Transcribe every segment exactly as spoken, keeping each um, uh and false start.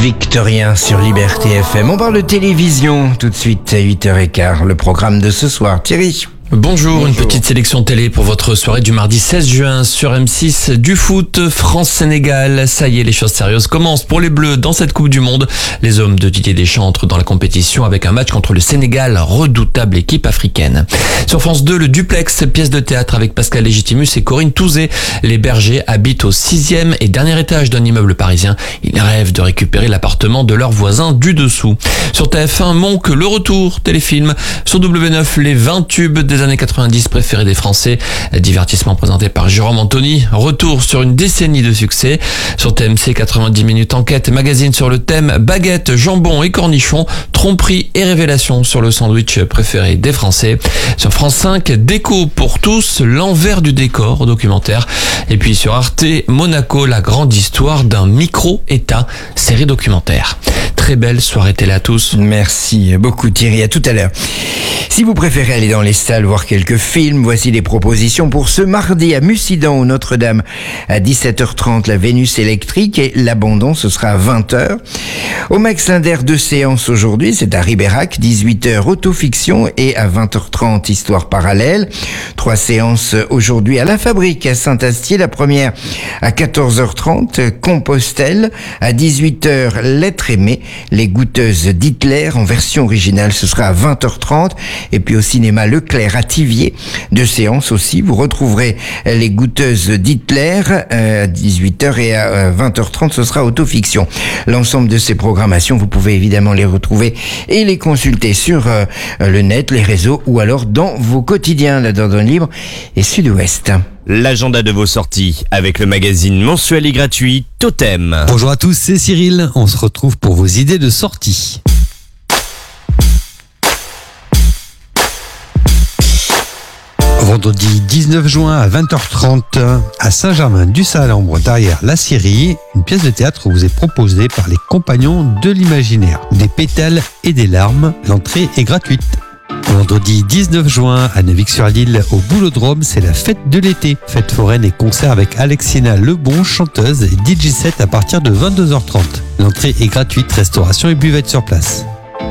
Victorien sur Liberté F M. On parle de télévision tout de suite à huit heures quinze. Le programme de ce soir. Thierry. Bonjour, Bonjour, une petite sélection télé pour votre soirée du mardi seize juin sur M six. Du foot, France-Sénégal. Ça y est, les choses sérieuses commencent pour les Bleus dans cette Coupe du Monde. Les hommes de Didier Deschamps entrent dans la compétition avec un match contre le Sénégal, redoutable équipe africaine. Sur France deux, le Duplex, pièce de théâtre avec Pascal Légitimus et Corinne Touzé. Les bergers habitent au sixième et dernier étage d'un immeuble parisien. Ils rêvent de récupérer l'appartement de leurs voisins du dessous. Sur T F un, Monk, le retour, téléfilm. Sur W neuf, les vingt tubes des années quatre-vingt-dix préférés des Français. Divertissement présenté par Jérôme Anthony. Retour sur une décennie de succès. Sur T M C, quatre-vingt-dix minutes enquête, magazine sur le thème baguette, jambon et cornichons, tromperie et révélation sur le sandwich préféré des Français. Sur France cinq, déco pour tous, l'envers du décor, documentaire. Et puis sur Arte, Monaco, la grande histoire d'un micro-état, série documentaire. Très belle soirée télé à tous. Merci beaucoup Thierry, à tout à l'heure. Si vous préférez aller dans les salles voir quelques films, voici les propositions pour ce mardi à Mussidan au Notre-Dame à dix-sept heures trente, la Vénus électrique, et l'Abandon, ce sera à vingt heures. Au Max Linder, deux séances aujourd'hui, c'est à Ribérac, dix-huit heures autofiction, et à vingt heures trente histoire parallèle. Trois séances aujourd'hui à la Fabrique à Saint-Astier, la première à quatorze heures trente, Compostelle, à dix-huit heures Lettres aimées, les goûteuses d'Hitler en version originale, ce sera à vingt heures trente, et puis au cinéma Leclerc à Thiviers, deux séances aussi, vous retrouverez les goûteuses d'Hitler à dix-huit heures, et à vingt heures trente ce sera autofiction. L'ensemble de ces programmations, vous pouvez évidemment les retrouver et les consulter sur euh, le net, les réseaux, ou alors dans vos quotidiens, la Dordogne Libre et Sud-Ouest. L'agenda de vos sorties avec le magazine mensuel et gratuit Totem. Bonjour à tous, c'est Cyril. On se retrouve pour vos idées de sortie. Vendredi dix-neuf juin à vingt heures trente à Saint-Germain-du-Salambre, derrière la Syrie, une pièce de théâtre vous est proposée par les Compagnons de l'Imaginaire. Des pétales et des larmes, l'entrée est gratuite. Vendredi dix-neuf juin à Neuvic-sur-l'Île au Boulodrome, c'est la fête de l'été. Fête foraine et concert avec Alexina Lebon, chanteuse, et D J set à partir de vingt-deux heures trente. L'entrée est gratuite, restauration et buvette sur place.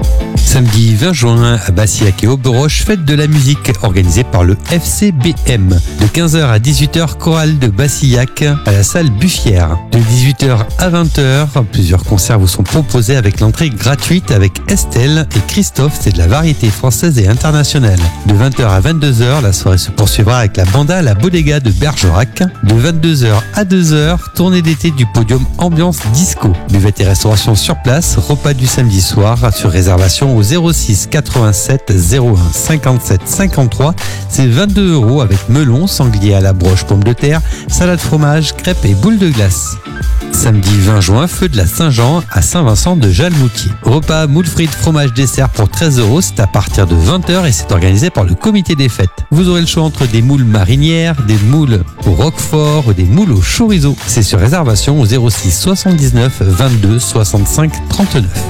Samedi vingt juin à Bassillac et Auberoche, fête de la musique organisée par le F C B M. De quinze heures à dix-huit heures, chorale de Bassillac à la salle Buffière. De dix-huit heures à vingt heures, plusieurs concerts vous sont proposés avec l'entrée gratuite avec Estelle et Christophe, c'est de la variété française et internationale. De vingt heures à vingt-deux heures, la soirée se poursuivra avec la banda La Bodega de Bergerac. De vingt-deux heures à deux heures, tournée d'été du podium ambiance disco. Buvette et restauration sur place, repas du samedi soir sur réservation au zéro six quatre-vingt-sept zéro un cinquante-sept cinquante-trois. C'est vingt-deux euros avec melon, sanglier à la broche, pommes de terre, salade fromage, crêpes et boules de glace. Samedi vingt juin, feu de la Saint-Jean à Saint-Vincent de Jalmoutier. Repas, moules frites, fromage, dessert pour treize euros. C'est à partir de vingt heures et c'est organisé par le comité des fêtes. Vous aurez le choix entre des moules marinières, des moules au roquefort ou des moules au chorizo. C'est sur réservation au zéro six soixante-dix-neuf vingt-deux soixante-cinq trente-neuf.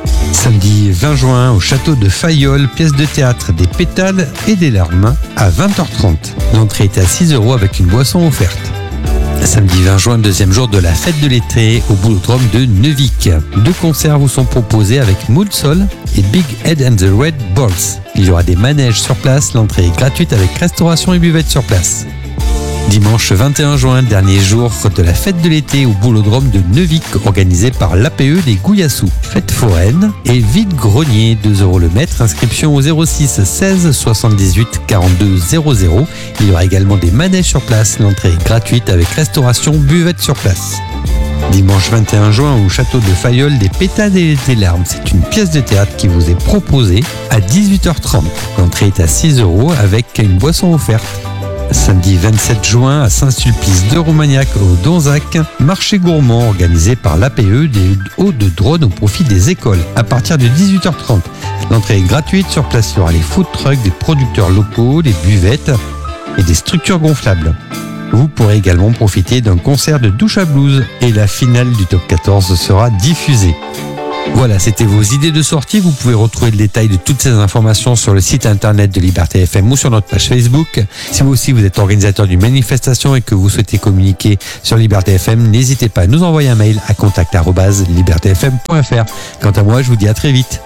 Samedi vingt juin au château de Fayolle, pièce de théâtre Des pétales et des larmes à vingt heures trente. L'entrée est à six euros avec une boisson offerte. Samedi vingt juin, deuxième jour de la fête de l'été au Boulodrome de Neuvic. Deux concerts vous sont proposés avec Mood Soul et Big Head and the Red Balls. Il y aura des manèges sur place, l'entrée est gratuite avec restauration et buvette sur place. Dimanche vingt et un juin, dernier jour de la fête de l'été au Boulodrome de Neuvic, organisé par l'A P E des Gouillassous. Fête foraine et vide-grenier, deux euros le mètre, inscription au zéro six seize soixante-dix-huit quarante-deux zéro zéro. Il y aura également des manèges sur place, l'entrée est gratuite avec restauration, buvette sur place. Dimanche vingt et un juin au château de Fayolle, Des pétales et des larmes. C'est une pièce de théâtre qui vous est proposée à dix-huit heures trente. L'entrée est à six euros avec une boisson offerte. Samedi vingt-sept juin à Saint-Sulpice de Romagnac au Donzac, marché gourmand organisé par l'A P E des Hauts-de-Drône au profit des écoles à partir de dix-huit heures trente. L'entrée est gratuite, sur place il y aura les food trucks des producteurs locaux, les buvettes et des structures gonflables. Vous pourrez également profiter d'un concert de douche à blues et la finale du top quatorze sera diffusée. Voilà, c'était vos idées de sortie. Vous pouvez retrouver le détail de toutes ces informations sur le site internet de Liberté F M ou sur notre page Facebook. Si vous aussi vous êtes organisateur d'une manifestation et que vous souhaitez communiquer sur Liberté F M, n'hésitez pas à nous envoyer un mail à contact arobase liberté f m point f r. Quant à moi, je vous dis à très vite.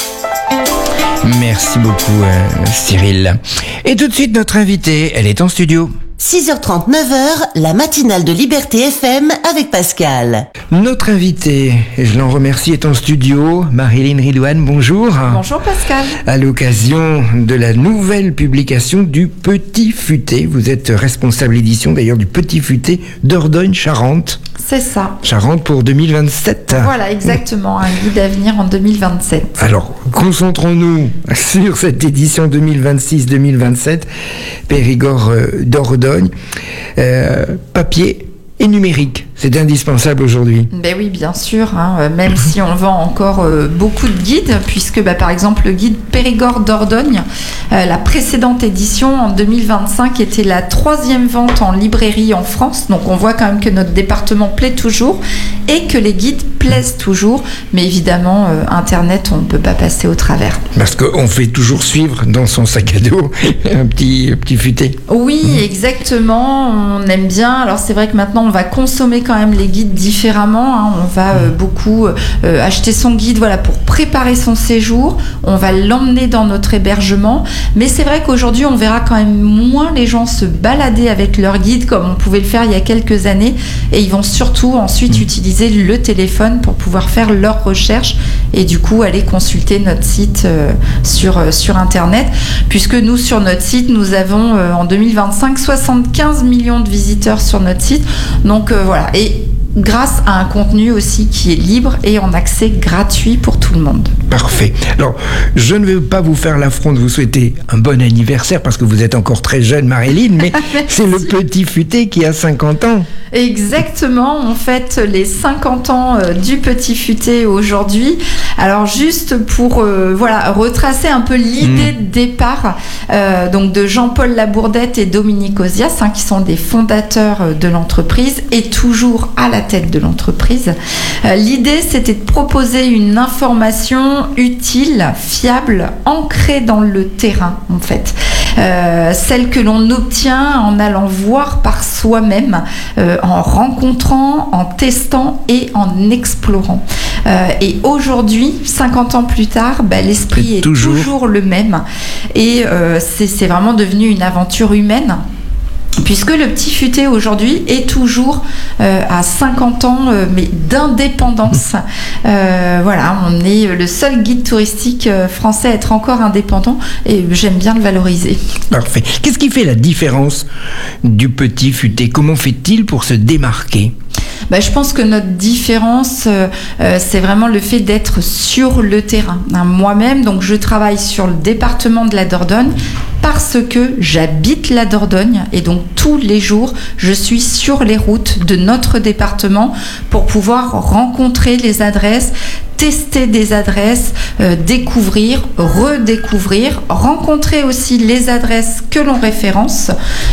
Merci beaucoup, euh, Cyril. Et tout de suite, notre invitée, elle est en studio. six heures trente, neuf heures, la matinale de Liberté F M avec Pascal. Notre invitée, et je l'en remercie, est en studio. Marilyn Ridouane, bonjour. Bonjour Pascal. À l'occasion de la nouvelle publication du Petit Futé. Vous êtes responsable édition d'ailleurs du Petit Futé Dordogne-Charente. C'est ça. Charente pour deux mille vingt-sept. Voilà, exactement, un guide à venir en deux mille vingt-sept. Alors, concentrons-nous sur cette édition deux mille vingt-six deux mille vingt-sept, Périgord euh, Dordogne, euh, papier et numérique. C'est indispensable aujourd'hui. Ben oui, bien sûr, hein, même si on vend encore euh, beaucoup de guides, puisque bah, par exemple le guide Périgord Dordogne, euh, la précédente édition en deux mille vingt-cinq était la troisième vente en librairie en France. Donc on voit quand même que notre département plaît toujours et que les guides plaisent toujours. Mais évidemment, euh, Internet, on ne peut pas passer au travers. Parce qu'on fait toujours suivre dans son sac à dos un petit, un petit futé. Oui, mmh. exactement. On aime bien. Alors c'est vrai que maintenant on va consommer quand même les guides différemment, hein. On va euh, beaucoup euh, acheter son guide voilà, pour préparer son séjour, on va l'emmener dans notre hébergement, mais c'est vrai qu'aujourd'hui on verra quand même moins les gens se balader avec leur guide comme on pouvait le faire il y a quelques années, et ils vont surtout ensuite mmh. utiliser le téléphone pour pouvoir faire leurs recherches et du coup aller consulter notre site euh, sur, euh, sur internet, puisque nous sur notre site nous avons euh, en deux mille vingt-cinq soixante-quinze millions de visiteurs sur notre site, donc euh, voilà. Et grâce à un contenu aussi qui est libre et en accès gratuit pour tout le monde. Parfait. Alors, je ne vais pas vous faire l'affront de vous souhaiter un bon anniversaire parce que vous êtes encore très jeune, Marilyn, mais c'est le Petit Futé qui a cinquante ans. Exactement, on fête les cinquante ans euh, du Petit Futé aujourd'hui. Alors juste pour euh, voilà, retracer un peu l'idée mmh. de départ euh, donc de Jean-Paul Labourdette et Dominique Ozias, hein, qui sont des fondateurs de l'entreprise et toujours à la tête de l'entreprise. Euh, l'idée, c'était de proposer une information utile, fiable, ancrée dans le terrain en fait. Euh, celle que l'on obtient en allant voir par soi-même, euh, en rencontrant, en testant et en explorant. Euh, et aujourd'hui, cinquante ans plus tard, bah, l'esprit est toujours, toujours le même. Et euh, c'est, c'est vraiment devenu une aventure humaine. Puisque le Petit Futé aujourd'hui est toujours euh, à cinquante ans, euh, mais d'indépendance. Euh, voilà, on est le seul guide touristique euh, français à être encore indépendant et j'aime bien le valoriser. Parfait. Qu'est-ce qui fait la différence du Petit Futé ? Comment fait-il pour se démarquer ? Bah, je pense que notre différence, euh, euh, c'est vraiment le fait d'être sur le terrain. Hein, moi-même, donc je travaille sur le département de la Dordogne parce que j'habite la Dordogne et donc tous les jours, je suis sur les routes de notre département pour pouvoir rencontrer les adresses, tester des adresses, euh, découvrir, redécouvrir, rencontrer aussi les adresses que l'on référence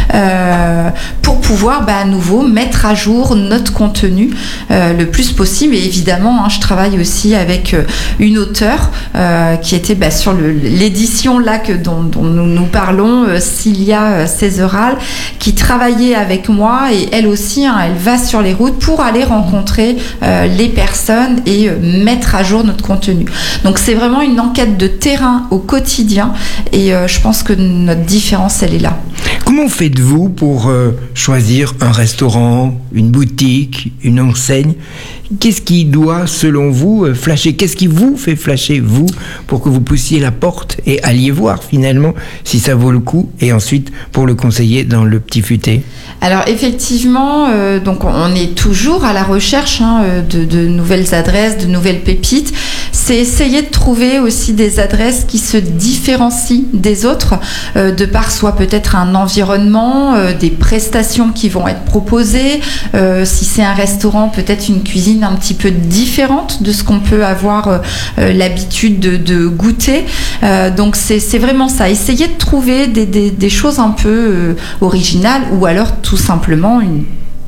euh, pour pouvoir bah, à nouveau mettre à jour notre contenu euh, le plus possible. Et évidemment, hein, je travaille aussi avec euh, une auteure euh, qui était bah, sur le, l'édition là que, dont, dont nous, nous parlons, euh, Cilia Cézeral, qui travaillait avec moi et elle aussi, hein, elle va sur les routes pour aller rencontrer euh, les personnes et euh, mettre à jour notre contenu. Donc c'est vraiment une enquête de terrain au quotidien et euh, je pense que notre différence elle est là. Comment faites-vous pour euh, choisir un restaurant, une boutique, une enseigne ? Qu'est-ce qui doit, selon vous, euh, flasher ? Qu'est-ce qui vous fait flasher, vous, pour que vous poussiez la porte et alliez voir finalement si ça vaut le coup et ensuite pour le conseiller dans le Petit Futé ? Alors effectivement, euh, donc on est toujours à la recherche hein, de, de nouvelles adresses, de nouvelles pépites. C'est essayer de trouver aussi des adresses qui se différencient des autres, euh, de par soit peut-être un environnement, euh, des prestations qui vont être proposées, euh, si c'est un restaurant, peut-être une cuisine un petit peu différente de ce qu'on peut avoir euh, l'habitude de, de goûter. Euh, donc c'est, c'est vraiment ça, essayer de trouver des, des, des choses un peu euh, originales ou alors tout simplement une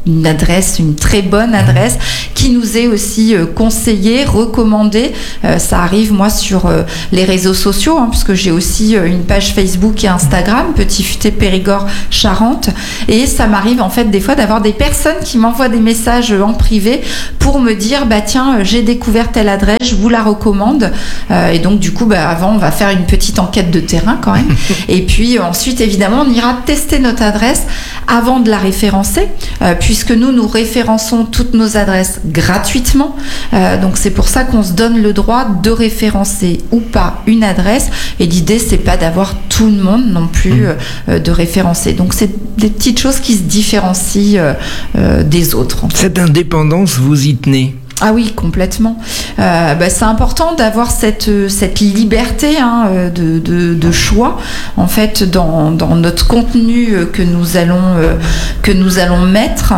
une adresse, une très bonne adresse qui nous est aussi euh, conseillée, recommandée. Euh, ça arrive moi sur euh, les réseaux sociaux, hein, puisque j'ai aussi euh, une page Facebook et Instagram, Petit Futé Périgord Charente, et ça m'arrive en fait des fois d'avoir des personnes qui m'envoient des messages en privé pour me dire bah tiens, j'ai découvert telle adresse, je vous la recommande. Euh, et donc du coup bah, avant on va faire une petite enquête de terrain quand même et puis ensuite évidemment on ira tester notre adresse avant de la référencer, euh, puisque nous nous référençons toutes nos adresses gratuitement. Euh, donc c'est pour ça qu'on se donne le droit de référencer ou pas une adresse, et l'idée c'est pas d'avoir tout le monde non plus euh, de référencer. Donc c'est des petites choses qui se différencient euh, euh, des autres. En fait. Cette indépendance, vous y tenez? Ah oui, complètement. Euh, bah, c'est important d'avoir cette, cette liberté hein, de, de, de choix en fait dans, dans notre contenu que nous allons, euh, que nous allons mettre.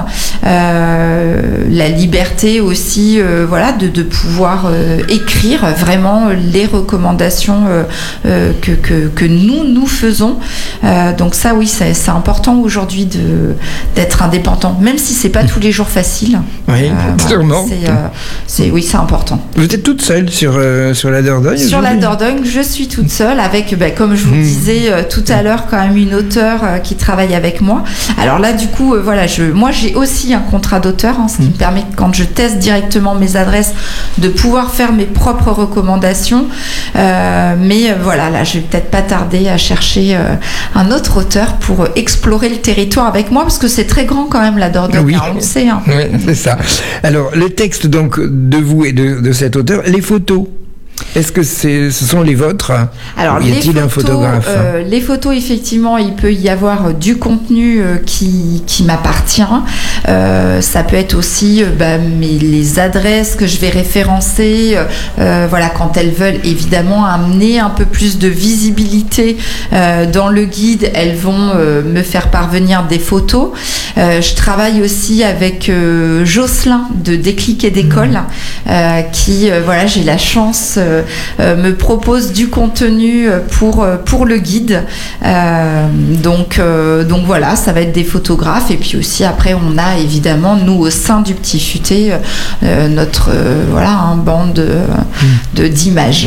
Euh, la liberté aussi euh, voilà, de, de pouvoir euh, écrire vraiment les recommandations euh, euh, que, que, que nous, nous faisons. Euh, donc ça oui, c'est, c'est important aujourd'hui de, d'être indépendant, même si c'est pas tous les jours facile. Oui, euh, sûrement. Voilà, c'est, euh, C'est, oui, c'est important. Vous êtes toute seule sur, euh, sur la Dordogne? Sur la Dordogne, je suis toute seule avec, bah, comme je vous mmh. disais euh, tout à l'heure, quand même une auteure euh, qui travaille avec moi. Alors là, du coup, euh, voilà, je, moi j'ai aussi un contrat d'auteur, hein, ce qui mmh. me permet, quand je teste directement mes adresses, de pouvoir faire mes propres recommandations. Euh, mais euh, voilà, là, je vais peut-être pas tarder à chercher euh, un autre auteur pour euh, explorer le territoire avec moi, parce que c'est très grand quand même la Dordogne, oui. hein, on le sait. Hein. Oui, c'est ça. Alors, le texte donc de vous et de, de cet auteur, les photos, est-ce que c'est, ce sont les vôtres? Alors, ou y a-t-il les photos, un photographe? euh, Les photos, effectivement, il peut y avoir du contenu euh, qui, qui m'appartient. Euh, ça peut être aussi euh, bah, mais les adresses que je vais référencer. Euh, voilà, quand elles veulent évidemment amener un peu plus de visibilité euh, dans le guide, elles vont euh, me faire parvenir des photos. Euh, je travaille aussi avec euh, Jocelyn de Déclic et d'école, mmh. euh, qui, euh, voilà, j'ai la chance. Euh, Euh, me propose du contenu pour, pour le guide. Euh, donc, euh, donc voilà, ça va être des photographes. Et puis aussi, après, on a évidemment, nous, au sein du Petit Futé, euh, notre euh, voilà, un bande de, de, d'images.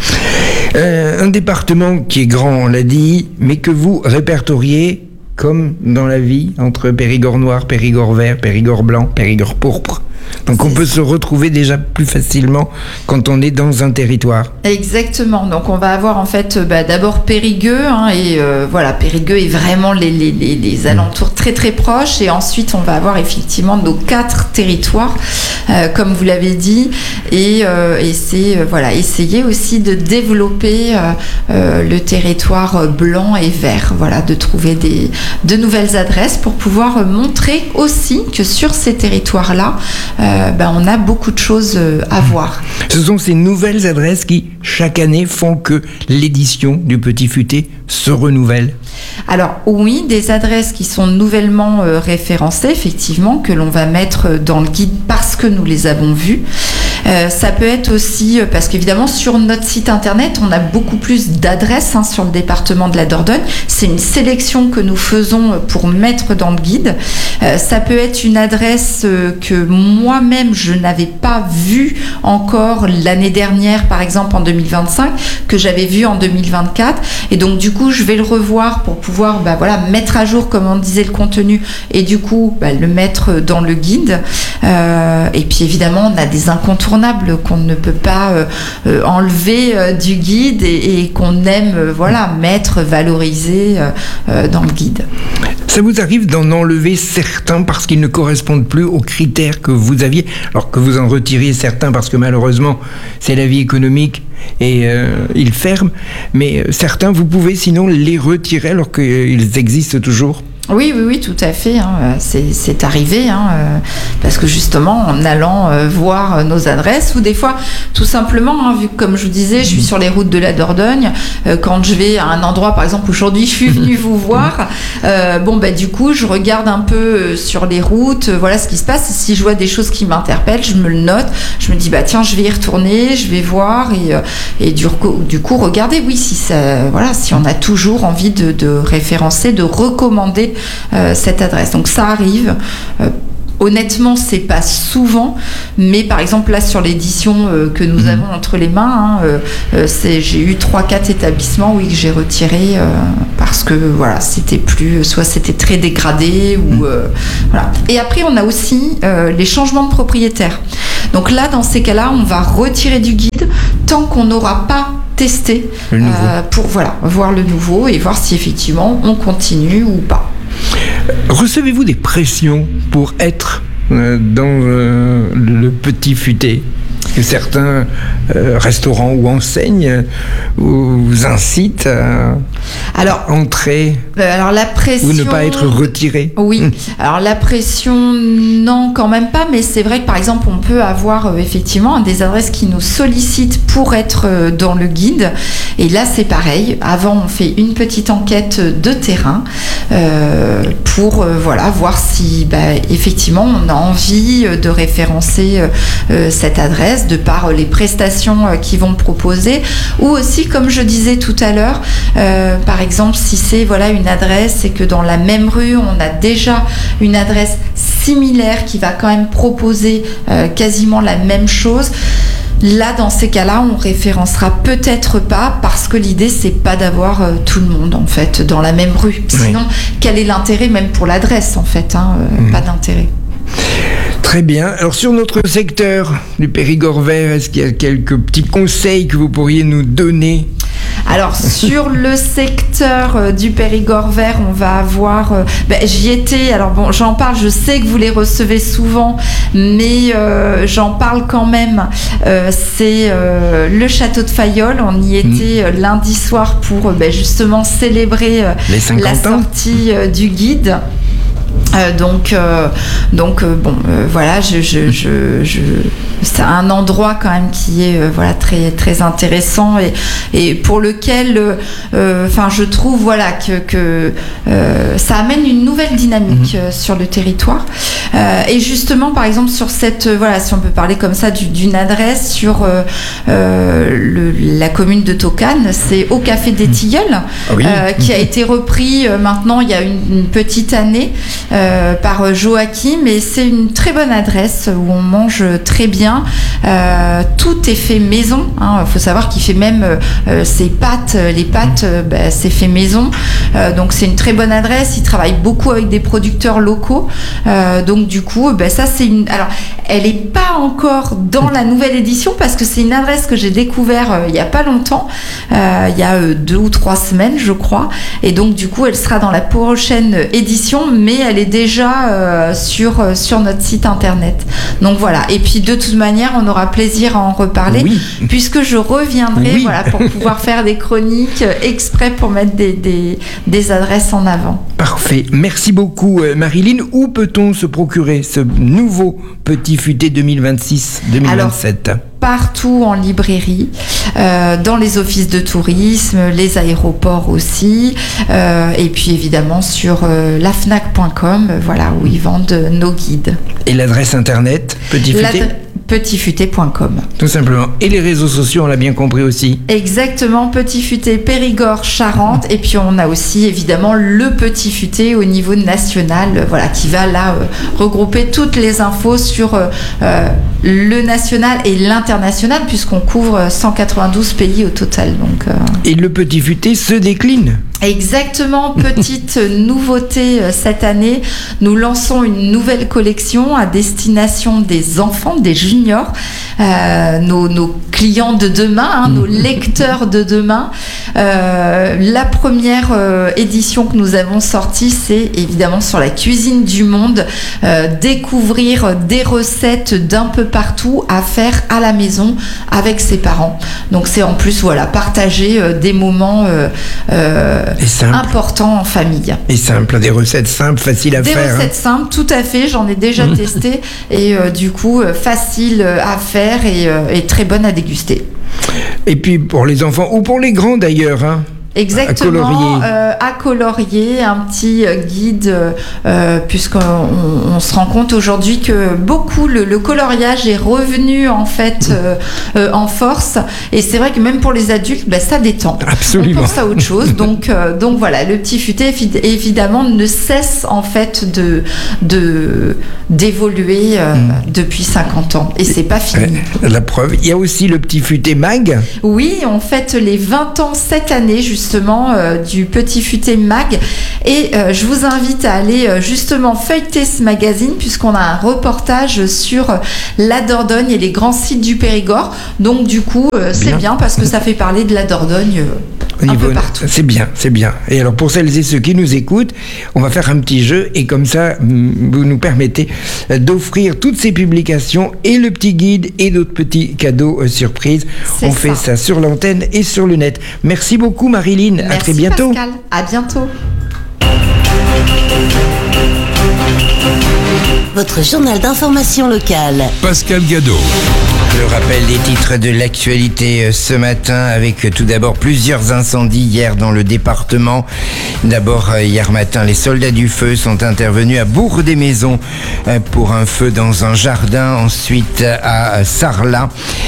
Euh, un département qui est grand, on l'a dit, mais que vous répertoriez comme dans la vie, entre Périgord noir, Périgord vert, Périgord blanc, Périgord pourpre. Donc on peut se retrouver déjà plus facilement quand on est dans un territoire. Exactement. Donc on va avoir en fait bah, d'abord Périgueux hein, et euh, voilà, Périgueux est vraiment les, les, les, les alentours très très proches, et ensuite on va avoir effectivement nos quatre territoires euh, comme vous l'avez dit, et, euh, et c'est euh, voilà, essayer aussi de développer euh, euh, le territoire blanc et vert, voilà, de trouver des, de nouvelles adresses pour pouvoir montrer aussi que sur ces territoires-là Euh, ben, on a beaucoup de choses euh, à voir. Ce sont ces nouvelles adresses qui, chaque année, font que l'édition du Petit Futé se renouvelle. Alors oui, des adresses qui sont nouvellement euh, référencées, effectivement, que l'on va mettre dans le guide parce que nous les avons vues. Euh, ça peut être aussi, parce qu'évidemment sur notre site internet, on a beaucoup plus d'adresses hein, sur le département de la Dordogne. C'est une sélection que nous faisons pour mettre dans le guide. Euh, ça peut être une adresse euh, que moi-même je n'avais pas vue encore l'année dernière, par exemple en deux mille vingt-cinq, que j'avais vue en deux mille vingt-quatre. Et donc du coup, je vais le revoir pour pouvoir bah, voilà, mettre à jour, comme on disait, le contenu, et du coup bah, le mettre dans le guide. Euh, et puis évidemment, on a des incontournables qu'on ne peut pas euh, euh, enlever euh, du guide et, et qu'on aime euh, voilà, mettre, valoriser euh, euh, dans le guide. Ça vous arrive d'en enlever certains parce qu'ils ne correspondent plus aux critères que vous aviez, alors que vous en retiriez certains parce que malheureusement c'est la vie économique et euh, ils ferment, mais certains vous pouvez sinon les retirer alors qu'ils existent toujours? Oui, oui, oui, tout à fait. Hein. C'est, c'est arrivé, hein, euh, parce que justement, en allant euh, voir nos adresses, ou des fois, tout simplement, hein, vu que, comme je vous disais, je suis sur les routes de la Dordogne, euh, quand je vais à un endroit, par exemple, aujourd'hui, je suis venue vous voir, euh, bon, bah, du coup, je regarde un peu euh, sur les routes, euh, voilà ce qui se passe. Si je vois des choses qui m'interpellent, je me le note. Je me dis, bah, tiens, je vais y retourner, je vais voir, et, euh, et du, du coup, regardez, oui, si ça, voilà, si on a toujours envie de, de référencer, de recommander Euh, cette adresse. Donc ça arrive. Euh, Honnêtement, c'est pas souvent, mais par exemple là sur l'édition euh, que nous mmh. avons entre les mains, hein, euh, c'est, j'ai eu trois quatre établissements oui que j'ai retiré euh, parce que voilà c'était plus, soit c'était très dégradé ou euh, voilà. Et après on a aussi euh, les changements de propriétaire. Donc là dans ces cas-là, on va retirer du guide tant qu'on n'aura pas testé euh, pour voilà voir le nouveau et voir si effectivement on continue ou pas. Recevez-vous des pressions pour être euh, dans euh, le petit futé que certains euh, restaurants ou enseignes vous incitent à alors, entrer euh, alors la pression, ou ne pas être retiré? Oui, mmh. alors la pression, non, quand même pas, mais c'est vrai que par exemple, on peut avoir euh, effectivement des adresses qui nous sollicitent pour être euh, dans le guide. Et là, c'est pareil. Avant, on fait une petite enquête de terrain euh, pour euh, voilà, voir si bah, effectivement, on a envie de référencer euh, cette adresse de par les prestations euh, qu'ils vont proposer, ou aussi, comme je disais tout à l'heure, euh, par exemple, si c'est voilà une adresse et que dans la même rue, on a déjà une adresse similaire qui va quand même proposer euh, quasiment la même chose. Là, dans ces cas-là, on référencera peut-être pas parce que l'idée, c'est pas d'avoir euh, tout le monde, en fait, dans la même rue. Sinon, oui. Quel est l'intérêt, même pour l'adresse, en fait, hein, euh, mmh. Pas d'intérêt. Très bien. Alors, sur notre secteur du Périgord vert, est-ce qu'il y a quelques petits conseils que vous pourriez nous donner ? Alors sur le secteur euh, du Périgord vert, on va avoir, euh, ben, j'y étais, alors bon, j'en parle, je sais que vous les recevez souvent, mais euh, j'en parle quand même. Euh, c'est euh, le château de Fayolle. On y était euh, lundi soir pour euh, ben, justement célébrer euh, la sortie euh, du guide. Euh, donc, euh, donc euh, bon, euh, voilà, je, je, je, je, c'est un endroit quand même qui est euh, voilà très très intéressant et, et pour lequel, euh, enfin, je trouve voilà que, que euh, ça amène une nouvelle dynamique mmh. euh, sur le territoire. Euh, et justement, par exemple, sur cette euh, voilà, si on peut parler comme ça du, d'une adresse sur euh, euh, le, la commune de Tocane, c'est au Café des Tilleuls, ah oui. euh, qui a été repris euh, maintenant il y a une, une petite année. Euh, par Joachim, et c'est une très bonne adresse où on mange très bien. Euh, tout est fait maison. Il hein. faut savoir qu'il fait même euh, ses pâtes, les pâtes, euh, bah, c'est fait maison. Euh, donc c'est une très bonne adresse. Il travaille beaucoup avec des producteurs locaux. Euh, donc du coup, bah, ça c'est une. Alors, elle n'est pas encore dans la nouvelle édition parce que c'est une adresse que j'ai découvert euh, il y a pas longtemps, euh, il y a euh, deux ou trois semaines, je crois. Et donc du coup, elle sera dans la prochaine édition, mais elle est déjà euh, sur, euh, sur notre site internet. Donc voilà. Et puis de toute manière, on aura plaisir à en reparler oui. puisque je reviendrai oui. voilà, pour pouvoir faire des chroniques euh, exprès pour mettre des, des, des adresses en avant. Parfait. Merci beaucoup euh, Marilyn. Où peut-on se procurer ce nouveau petit futé deux mille vingt-six deux mille vingt-sept ? Alors, partout en librairie, euh, dans les offices de tourisme, les aéroports aussi, euh, et puis évidemment sur euh, la fnac point com, euh, voilà, où ils vendent nos guides. Et l'adresse internet, Petit Futé L'adre- petit futé point com. Tout simplement. Et les réseaux sociaux, on l'a bien compris aussi. Exactement, Petit Futé Périgord Charente. Et puis on a aussi évidemment le Petit Futé au niveau national, voilà, qui va là euh, regrouper toutes les infos sur euh, euh, le national et l'international, puisqu'on couvre cent quatre-vingt-douze pays au total. Donc, euh... Et le Petit Futé se décline. Exactement, petite nouveauté cette année, nous lançons une nouvelle collection à destination des enfants, des juniors, euh, nos, nos clients de demain, hein, nos lecteurs de demain. Euh, la première euh, édition que nous avons sortie, c'est évidemment sur la cuisine du monde, euh, découvrir des recettes d'un peu partout à faire à la maison avec ses parents. Donc c'est en plus voilà partager euh, des moments euh, euh, important en famille. Et simple, des recettes simples, faciles à des faire. Des recettes hein. simples, tout à fait, j'en ai déjà testé et euh, du coup euh, facile à faire et, euh, et très bonne à déguster. Et puis pour les enfants ou pour les grands d'ailleurs, hein, Exactement, à colorier. Euh, à colorier, un petit guide, euh, puisqu'on on, on se rend compte aujourd'hui que beaucoup, le, le coloriage est revenu en fait euh, euh, en force, et c'est vrai que même pour les adultes, bah, ça détend. Absolument. On pense à autre chose, donc, euh, donc voilà, le petit futé évidemment ne cesse en fait de, de, d'évoluer euh, mm. depuis cinquante ans, et c'est pas fini. La preuve, il y a aussi le petit futé mag. Oui, on fête les vingt ans cette année, justement. justement euh, du Petit Futé Mag, et euh, je vous invite à aller euh, justement feuilleter ce magazine, puisqu'on a un reportage sur euh, la Dordogne et les grands sites du Périgord, donc du coup euh, c'est bien. bien parce que ça fait parler de la Dordogne euh, un peu partout. C'est bien, c'est bien. Et alors pour celles et ceux qui nous écoutent, on va faire un petit jeu, et comme ça vous nous permettez d'offrir toutes ces publications et le petit guide et d'autres petits cadeaux euh, surprises. C'est on ça. fait ça sur l'antenne et sur le net. Merci beaucoup Marie. Merci, à très bientôt. Pascal. À bientôt. Votre journal d'information locale. Pascal Gadot. Le rappel des titres de l'actualité ce matin, avec tout d'abord plusieurs incendies hier dans le département. D'abord, hier matin, les soldats du feu sont intervenus à Bourg-des-Maisons pour un feu dans un jardin. Ensuite, à Sarlat,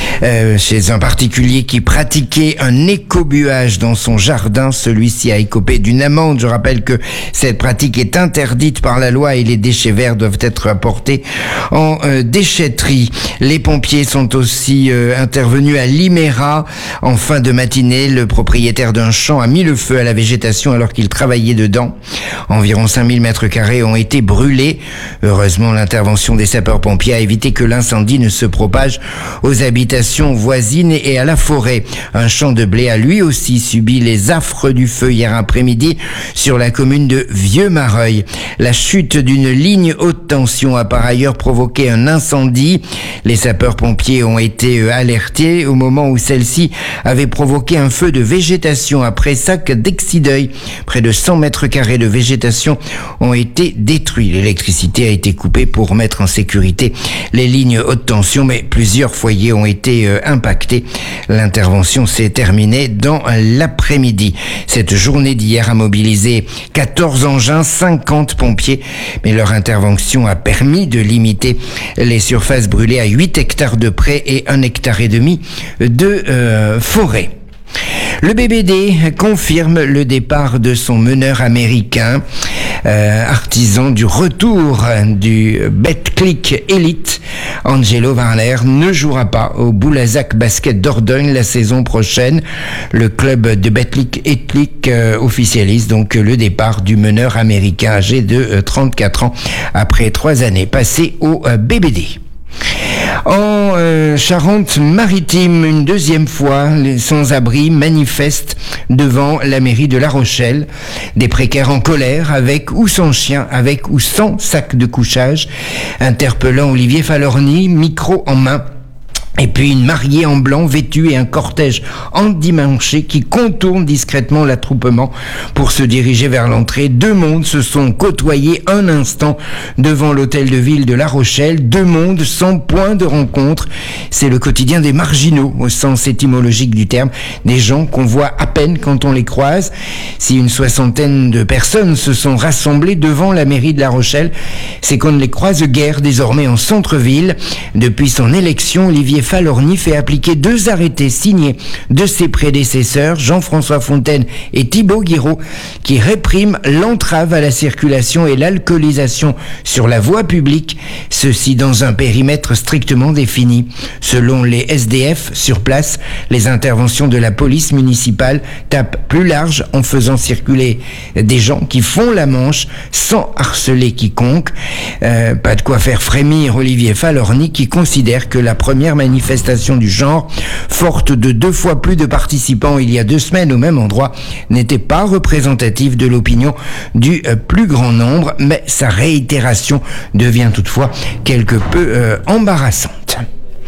chez un particulier qui pratiquait un écobuage dans son jardin. Celui-ci a écopé d'une amende. Je rappelle que cette pratique est interdite par la loi et les déchets verts doivent être apportés en déchetterie. Les pompiers sont aussi euh, intervenu à Liméra en fin de matinée. Le propriétaire d'un champ a mis le feu à la végétation alors qu'il travaillait dedans. Environ cinq mille mètres carrés ont été brûlés. Heureusement, l'intervention des sapeurs-pompiers a évité que l'incendie ne se propage aux habitations voisines et à la forêt. Un champ de blé a lui aussi subi les affres du feu hier après-midi sur la commune de Vieux-Mareuil. La chute d'une ligne haute tension a par ailleurs provoqué un incendie. Les sapeurs-pompiers ont été alertés au moment où celle-ci avait provoqué un feu de végétation à Pressac d'Exideuil. Près de cent mètres carrés de végétation ont été détruits. L'électricité a été coupée pour mettre en sécurité les lignes haute tension, mais plusieurs foyers ont été euh, impactés. L'intervention s'est terminée dans l'après-midi. Cette journée d'hier a mobilisé quatorze engins, cinquante pompiers, mais leur intervention a permis de limiter les surfaces brûlées à huit hectares de près et un hectare et demi de euh, forêt. Le B B D confirme le départ de son meneur américain, euh, artisan du retour du Betclic Elite. Angelo Varner ne jouera pas au Boulazac Basket Dordogne la saison prochaine. Le club de Betclic Elite euh, officialise donc le départ du meneur américain âgé de euh, trente-quatre ans après trois années passées au euh, B B D. En euh, Charente-Maritime, une deuxième fois, les sans-abri manifestent devant la mairie de La Rochelle. Des précaires en colère, avec ou sans chien, avec ou sans sac de couchage, interpellant Olivier Falorni, micro en main. Et puis une mariée en blanc vêtue et un cortège endimanché qui contourne discrètement l'attroupement pour se diriger vers l'entrée. Deux mondes se sont côtoyés un instant devant l'hôtel de ville de La Rochelle. Deux mondes sans point de rencontre. C'est le quotidien des marginaux au sens étymologique du terme. Des gens qu'on voit à peine quand on les croise. Si une soixantaine de personnes se sont rassemblées devant la mairie de La Rochelle, c'est qu'on ne les croise guère désormais en centre-ville. Depuis son élection, Olivier Falorni fait appliquer deux arrêtés signés de ses prédécesseurs, Jean-François Fontaine et Thibaut Guiraud, qui répriment l'entrave à la circulation et l'alcoolisation sur la voie publique, ceci dans un périmètre strictement défini. Selon les S D F sur place, les interventions de la police municipale tapent plus large en faisant circuler des gens qui font la manche sans harceler quiconque. Euh, pas de quoi faire frémir Olivier Falorni, qui considère que la première manifestation manifestation du genre, forte de deux fois plus de participants il y a deux semaines au même endroit, n'était pas représentative de l'opinion du euh, plus grand nombre, mais sa réitération devient toutefois quelque peu euh, embarrassante.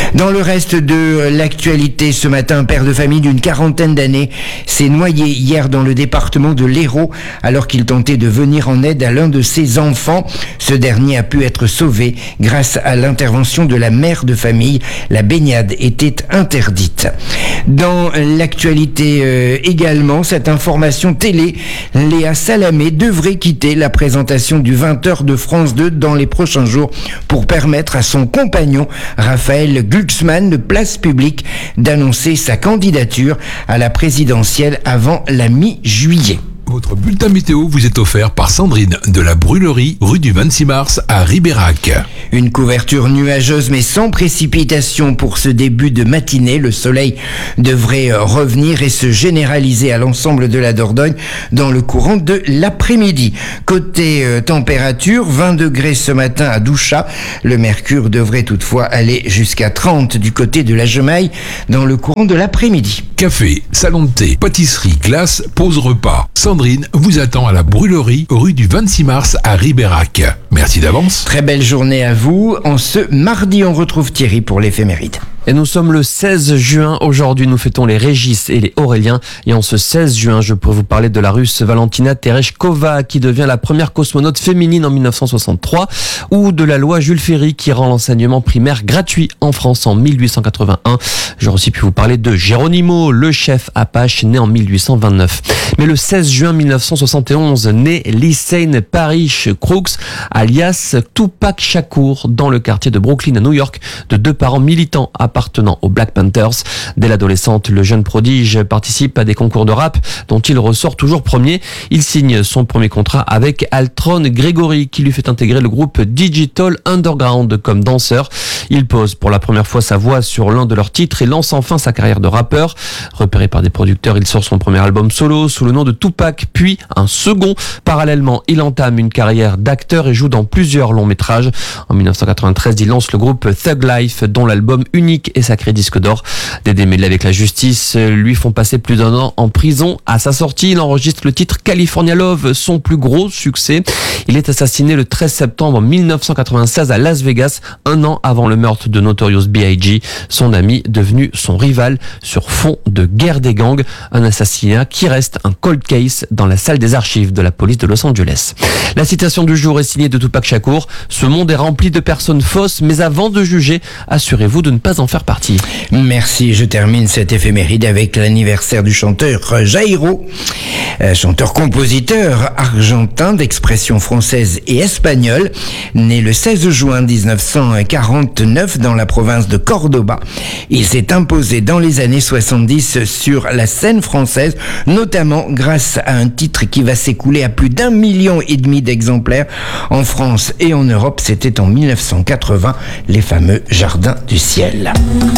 Dans le reste de l'actualité, ce matin, un père de famille d'une quarantaine d'années s'est noyé hier dans le département de l'Hérault alors qu'il tentait de venir en aide à l'un de ses enfants. Ce dernier a pu être sauvé grâce à l'intervention de la mère de famille. La baignade était interdite. Dans l'actualité euh, également, cette information télé, Léa Salamé devrait quitter la présentation du vingt heures de France deux dans les prochains jours pour permettre à son compagnon Raphaël Glucksmann de Place Publique d'annoncer sa candidature à la présidentielle avant la mi-juillet. Votre bulletin météo vous est offert par Sandrine de la Brûlerie, rue du vingt-six mars à Ribérac. Une couverture nuageuse mais sans précipitation pour ce début de matinée. Le soleil devrait revenir et se généraliser à l'ensemble de la Dordogne dans le courant de l'après-midi. Côté euh, température, vingt degrés ce matin à Douchat. Le mercure devrait toutefois aller jusqu'à trente du côté de la Gemaille dans le courant de l'après-midi. Café, salon de thé, pâtisserie, glace, pause repas. Sandrine vous attend à la Brûlerie, rue du vingt-six mars à Ribérac. Merci d'avance. Très belle journée à vous. En ce mardi, on retrouve Thierry pour l'éphéméride. Et nous sommes le seize juin. Aujourd'hui, nous fêtons les Régis et les Auréliens. Et en ce seize juin, je pourrais vous parler de la Russe Valentina Tereshkova, qui devient la première cosmonaute féminine en mille neuf cent soixante-trois, ou de la loi Jules Ferry, qui rend l'enseignement primaire gratuit en France en mille huit cent quatre-vingt-un. J'aurais aussi pu vous parler de Geronimo, le chef Apache, né en mille huit cent vingt-neuf. Mais le seize juin mille neuf cent soixante et onze, naît Lysaine Parrish Crooks, alias Tupac Shakur, dans le quartier de Brooklyn à New York, de deux parents militants appartenant aux Black Panthers. Dès l'adolescente, le jeune prodige participe à des concours de rap dont il ressort toujours premier. Il signe son premier contrat avec Altron Gregory, qui lui fait intégrer le groupe Digital Underground comme danseur. Il pose pour la première fois sa voix sur l'un de leurs titres et lance enfin sa carrière de rappeur. Repéré par des producteurs, il sort son premier album solo sous le nom de Tupac, puis un second. Parallèlement, il entame une carrière d'acteur et joue dans plusieurs longs métrages. En mille neuf cent quatre-vingt-treize, il lance le groupe Thug Life, dont l'album unique est sacré disque d'or. Des démêlés avec la justice lui font passer plus d'un an en prison. À sa sortie, il enregistre le titre California Love, son plus gros succès. Il est assassiné le treize septembre mille neuf cent quatre-vingt-seize à Las Vegas, un an avant le meurtre de Notorious B I G, son ami devenu son rival sur fond de guerre des gangs. Un assassinat qui reste un cold case dans la salle des archives de la police de Los Angeles. La citation du jour est signée de Tupac Shakur. Ce monde est rempli de personnes fausses, mais avant de juger, assurez-vous de ne pas en faire partie. Merci, je termine cette éphéméride avec l'anniversaire du chanteur Jairo, euh, chanteur-compositeur argentin d'expression française et espagnole, né le seize juin mille neuf cent quarante-neuf dans la province de Cordoba. Il s'est imposé dans les années soixante-dix sur la scène française, notamment grâce à un titre qui va s'écouler à plus d'un million et demi d'exemplaires en France et en Europe. C'était en mille neuf cent quatre-vingts, les fameux Jardins du ciel.